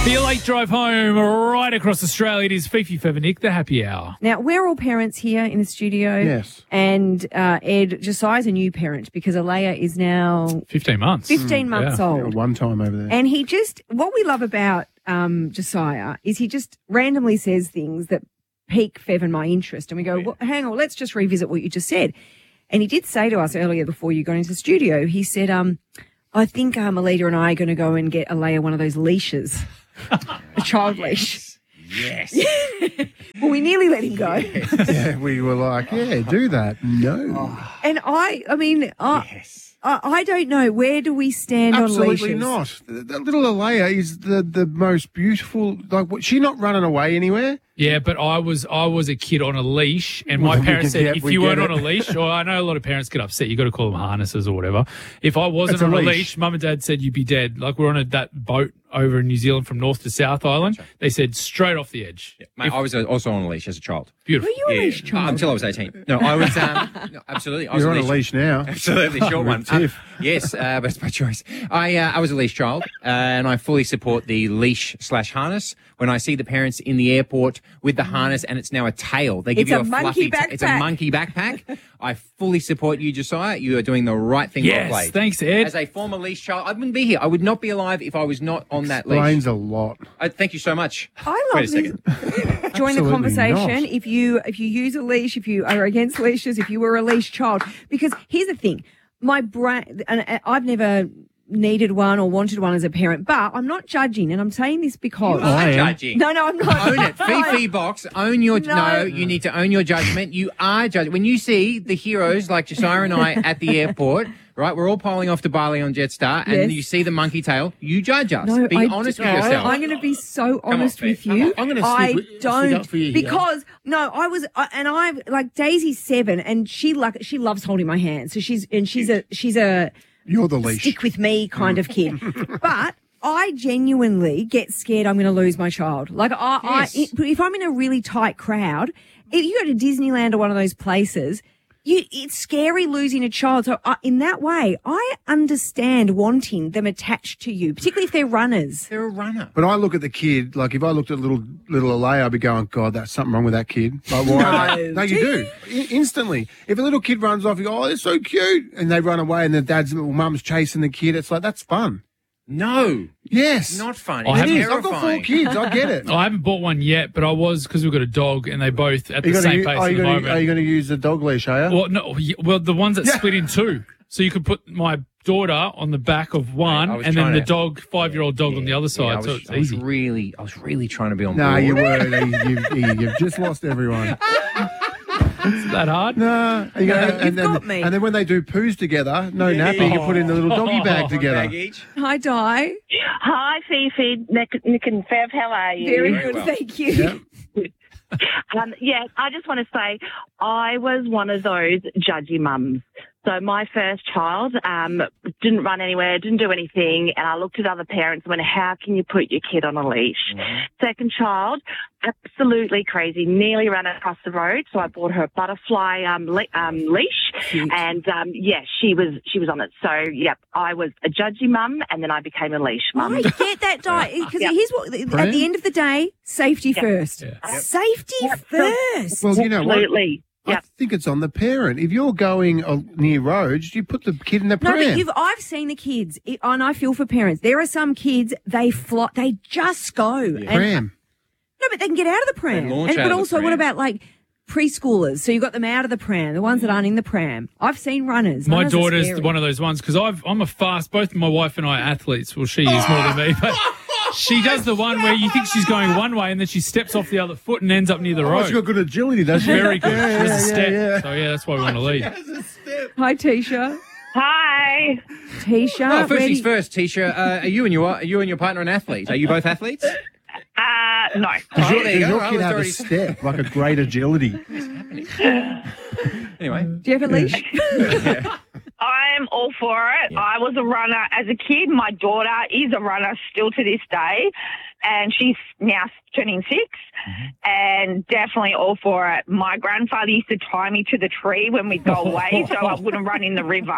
For your late drive home right across Australia, it is Fifi Feather Nick, the happy hour. Now, we're all parents here in the studio. Yes. And Ed, Josiah's a new parent because Alea is now 15 months. 15 months yeah. old. One time over there. And he just, what we love about Josiah is he just randomly says things that pique Fev and my interest. And we go, well, hang on, let's just revisit what you just said. And he did say to us earlier before you got into the studio, he said, I think Alida and I are going to go and get Alea one of those leashes. A child leash. Yes. Well, we nearly let him go. Yeah, we were like, yeah, do that. No. And I mean, Yes. I don't know. Where do we stand on leashes? Absolutely not. The little Alea is the most beautiful. Like, she not running away anywhere? Yeah, but I was a kid on a leash, and my Well, we parents get- said if we you get weren't on it. a leash, or I know a lot of parents get upset, you got to call them harnesses or whatever. If I wasn't It's a on a leash. leash, Mum and Dad said you'd be dead. Like we're on that boat over in New Zealand from North to South Island. They said straight off the edge. Mate, I was also on a leash as a child. Beautiful. Were you a leash child? Until I was 18. No, I was, no, absolutely. I was You're on a leash now. Absolutely, short one. Tiff. Yes, but it's my choice. I was a leash child, and I fully support the leash/harness. When I see the parents in the airport with the harness, and it's now a tail, they give It's you a a monkey fluffy. It's a backpack. monkey backpack. I fully support you, Josiah. You are doing the right thing. Yes, well played. thanks, Ed. As a former leash child, I wouldn't be here. I would not be alive if I was not on that leash. Explains a lot. Thank you so much. I Wait love a this. second. Join the Absolutely conversation not. if you use a leash, if you are against leashes, if you were a leash child. Because here's the thing, my brain, and I've never needed one or wanted one as a parent, but I'm not judging, and I'm saying this because I am. Judging. no, I'm not. Own it. Fifi box. Own your No. you need to own your judgment. You are judging. When you see the heroes like Josiah and I at the airport, right? We're all piling off to Bali on Jetstar, and Yes. you see the monkey tail. You judge us. No, Be I honest with don't. yourself. I'm going to be so on, honest with Faith. you. I'm gonna I stick don't up for you here. because no, I was and I like Daisy's 7 and she loves holding my hand. So she's a You're the leash. stick with me kind of kid. But I genuinely get scared I'm going to lose my child. Like if I'm in a really tight crowd, if you go to Disneyland or one of those places, it's scary losing a child. So in that way, I understand wanting them attached to you, particularly if they're runners. They're a runner. But I look at the kid, like if I looked at little Alea, I'd be going, God, that's something wrong with that kid. Like, why? No, you do. Instantly. If a little kid runs off, you go, oh, they're so cute. And they run away and the dad's or mum's chasing the kid. It's like, that's fun. No. Yes. Not fun. I It's haven't- It is. I've got 4 terrifying. kids. I get it. I haven't bought one yet, but I was because we've got a dog, and they both at the same pace are at you the gonna, moment. are you going to use the dog leash, are you? Well, no. Well, the ones that Yeah. split in two, so you could put my daughter on the back of one, I was and then trying the to- dog, 5-year-old dog, on the other side. I so was, it's I was easy. really trying to be on No, board. you were. You've just lost everyone. Is that hard? No. You've got me. And then when they do poos together, no napping, you put in the little doggy bag together. Bag each. Hi, Di. Hi, Fifi, Nick and Fev. How are you? Very Very good, well. thank you. Yeah. Yeah, I just want to say I was one of those judgy mums. So my first child didn't run anywhere, didn't do anything, and I looked at other parents and went, how can you put your kid on a leash? Second child, absolutely crazy, nearly ran across the road, so I bought her a butterfly leash, Cute. and she was on it. So, yep, I was a judgy mum, and then I became a leash mum. I get that, Di, because Yep. here's what, at the end of the day, safety first. Yeah. Safety first. Well, you know what? Absolutely. I Yep. think it's on the parent. If you're going near roads, you put the kid in the No, pram. but I've seen the kids, and I feel for parents. There are some kids, they just go. And, Pram. no, but they can get out of the pram. They launch out But of the also, what pram. about like preschoolers? So you got them out of the pram, the ones that aren't in the pram. I've seen runners. My Runners are daughter's scary. one of those ones because I'm a fast. Both my wife and I are athletes. Well, she is more than me, but she does the one where you think she's going one way and then she steps off the other foot and ends up near the Oh, she's road. got good agility, doesn't she? Very good. Yeah, She has a yeah, step. yeah. So yeah, that's why we want to lead. Hi, Tisha. Hi. Tisha. Oh, first ready? things first, Tisha. Are you and your partner an athlete? Are you both athletes? No. Does your, there you does go. your I kid was have a already- step, like a great agility? Anyway. Do you have a leash? I am all for it. I was a runner as a kid. My daughter is a runner still to this day, and she's now turning 6, and definitely all for it. My grandfather used to tie me to the tree when we'd go away so I wouldn't run in the river.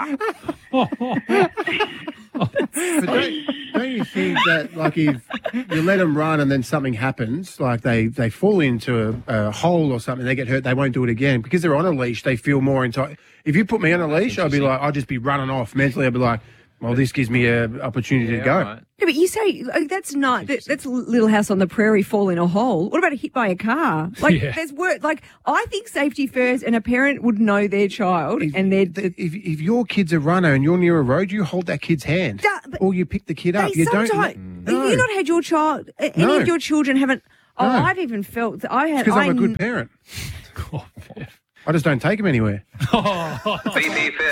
But don't you think that, like, if you let them run and then something happens, like they fall into a hole or something, they get hurt, they won't do it again because they're on a leash. They feel more entitled. If you put me on a leash, I'd be like, I'd just be running off mentally. I'd be like, well, this gives me an opportunity to go. Right. Yeah, but you say that's not that's Little House on the Prairie, fall in a hole. What about a hit by a car? Like there's work. Like I think safety first, and a parent would know their child, and If your kid's a runner and you're near a road, you hold that kid's hand, or you pick the kid up. You don't. Have you not had your child? Any of your children haven't? Oh, No. I've even felt that I had. Because I'm a good parent. I just don't take them anywhere. BB